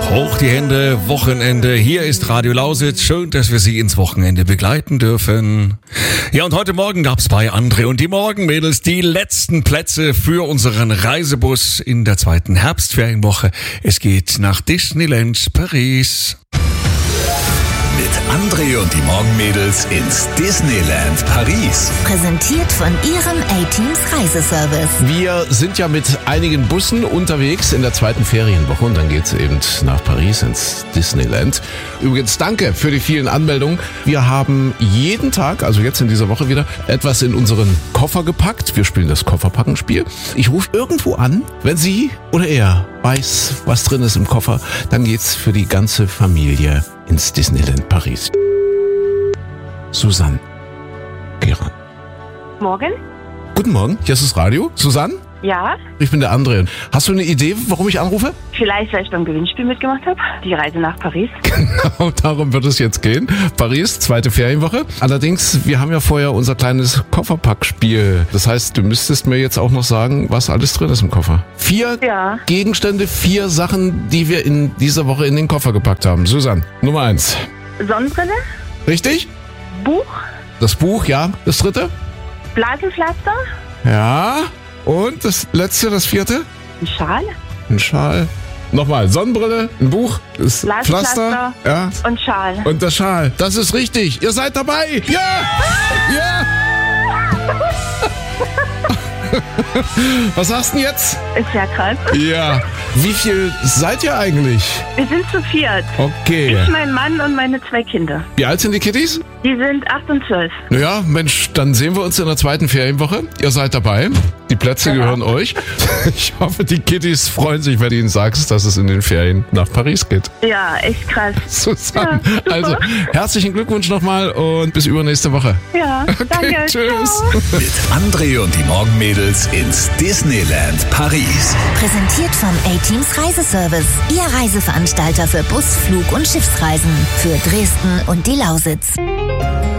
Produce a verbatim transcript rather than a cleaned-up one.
Hoch die Hände, Wochenende. Hier ist Radio Lausitz. Schön, dass wir Sie ins Wochenende begleiten dürfen. Ja, und heute Morgen gab's bei André und die Morgenmädels die letzten Plätze für unseren Reisebus in der zweiten Herbstferienwoche. Es geht nach Disneyland Paris. Mit André und die Morgenmädels ins Disneyland Paris. Präsentiert von Ihrem A-Teams Reiseservice. Wir sind ja mit einigen Bussen unterwegs in der zweiten Ferienwoche und dann geht's eben nach Paris ins Disneyland. Übrigens danke für die vielen Anmeldungen. Wir haben jeden Tag, also jetzt in dieser Woche wieder, etwas in unseren Koffer gepackt. Wir spielen das Kofferpackenspiel. Ich rufe irgendwo an, wenn sie oder er weiß, was drin ist im Koffer, dann geht's für die ganze Familie ins Disneyland Paris. Susanne, geh ran. Morgen? Guten Morgen, hier ist das Radio. Susanne? Ja? Ich bin der André. Hast du eine Idee, warum ich anrufe? Vielleicht, weil ich beim Gewinnspiel mitgemacht habe. Die Reise nach Paris. Genau, darum wird es jetzt gehen. Paris, zweite Ferienwoche. Allerdings, wir haben ja vorher unser kleines Kofferpackspiel. Das heißt, du müsstest mir jetzt auch noch sagen, was alles drin ist im Koffer. Vier Ja. Gegenstände, vier Sachen, die wir in dieser Woche in den Koffer gepackt haben. Susanne, Nummer eins. Sonnenbrille, Richtig? Buch, Das Buch, ja. Das dritte? Blasenpflaster, Ja. Und das letzte, das vierte? ein Schal Ein Schal. Nochmal, Sonnenbrille, ein Buch, das Blasenpflaster. Pflaster. Ja. und Schal. Und der Schal. Das ist richtig. Ihr seid dabei. Ja! Ja! Was hast du denn jetzt? Ist ja krass. Ja. Wie viel seid ihr eigentlich? Wir sind zu viert. Okay. Ich, mein Mann und meine zwei Kinder. Wie alt sind die Kitties? Die sind acht und zwölf. Naja, Mensch, dann sehen wir uns in der zweiten Ferienwoche. Ihr seid dabei. Die Plätze gehören euch. Ich hoffe, die Kitties freuen sich, wenn du ihnen sagst, dass es in den Ferien nach Paris geht. Ja, echt krass. Susanne, Ja, super. also herzlichen Glückwunsch nochmal und bis übernächste Woche. Ja, Okay, danke. tschüss. Ciao. Mit André und die Morgenmädels ins Disneyland Paris. Präsentiert vom A-Teams Reiseservice. Ihr Reiseveranstalter für Bus-, Flug- und Schiffsreisen. Für Dresden und die Lausitz.